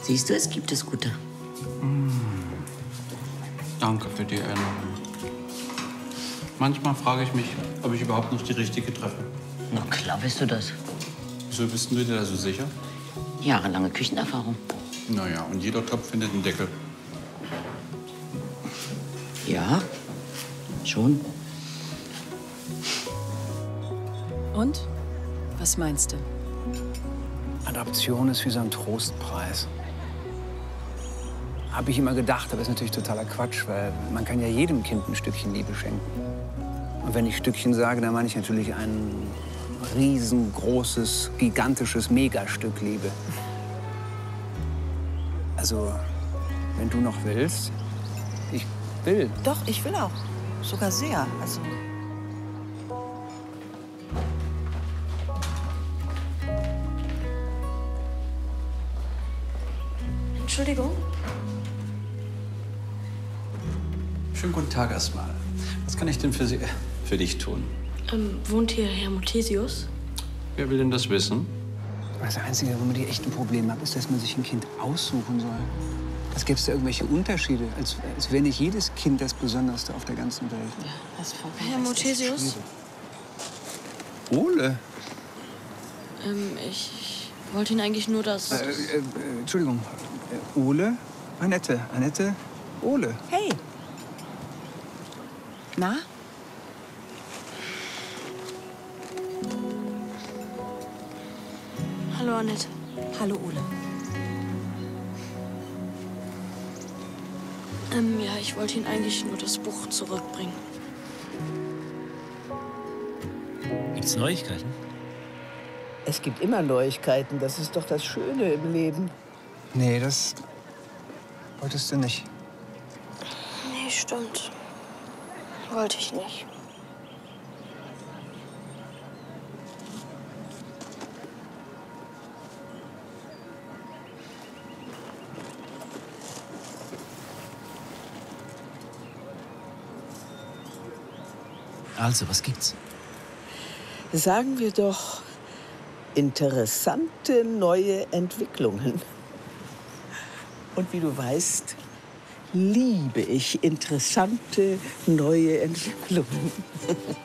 Siehst du, es gibt es Gute. Danke für die Erinnerung. Manchmal frage ich mich, ob ich überhaupt noch die Richtige treffe. Na klar bist du das. Wieso bist du dir da so sicher? Jahrelange Küchenerfahrung. Naja, und jeder Topf findet einen Deckel. Ja, schon. Und? Was meinst du? Adoption ist wie so ein Trostpreis. Habe ich immer gedacht, aber ist natürlich totaler Quatsch, weil man kann ja jedem Kind ein Stückchen Liebe schenken. Und wenn ich Stückchen sage, dann meine ich natürlich ein riesengroßes, gigantisches Megastück Liebe. Also, wenn du noch willst, ich will. Doch, ich will auch. Sogar sehr. Also. Entschuldigung. Schönen guten Tag erstmal. Was kann ich denn für dich tun? Wohnt hier Herr Muthesius? Wer will denn das wissen? Das Einzige, womit ich echt ein Problem habe, ist, dass man sich ein Kind aussuchen soll. Als gäbe es da irgendwelche Unterschiede, als wäre nicht jedes Kind das Besonderste auf der ganzen Welt. Ja, das Herr Muthesius? Ole? Ich wollte Ihnen eigentlich nur das... Entschuldigung. Ole? Annette. Annette? Ole. Hey. Na? Hallo, Annette. Hallo, Ole. Ja, ich wollte Ihnen eigentlich nur das Buch zurückbringen. Gibt's Neuigkeiten? Es gibt immer Neuigkeiten. Das ist doch das Schöne im Leben. Nee, das wolltest du nicht. Nee, stimmt. Wollte ich nicht. Also, was gibt's? Sagen wir doch interessante neue Entwicklungen. Und wie du weißt, liebe ich interessante neue Entwicklungen.